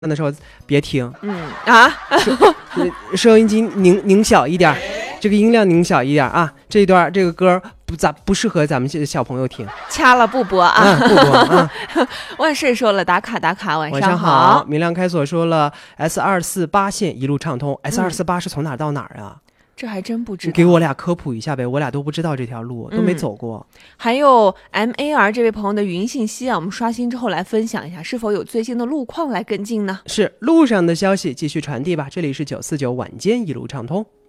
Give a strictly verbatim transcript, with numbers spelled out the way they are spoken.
的时候别听， 嗯啊， 收音机拧拧小一点，这个音量拧小一点啊。这一段这个歌不咋不适合咱们小朋友听， 掐了不播啊， 啊不播啊。 万岁说了，打卡打卡，晚晚上好。 好，明亮开锁说了 S 二四八线一路畅通、嗯、S 二四八是从哪儿到哪儿啊？ 这还真不知道， 你给我俩科普一下呗，我俩都不知道这条路，都没走过、 嗯、还有 M A R 这位朋友的语音信息啊，我们刷新之后来分享一下，是否有最新的路况来跟进呢？ 是路上的消息继续传递吧，这里是九四九晚间一路畅通。